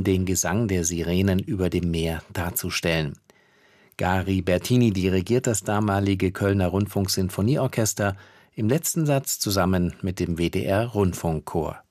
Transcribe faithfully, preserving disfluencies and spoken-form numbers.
den Gesang der Sirenen über dem Meer darzustellen. Gari Bertini dirigiert das damalige Kölner Rundfunk-Sinfonieorchester, im letzten Satz zusammen mit dem W D R-Rundfunkchor.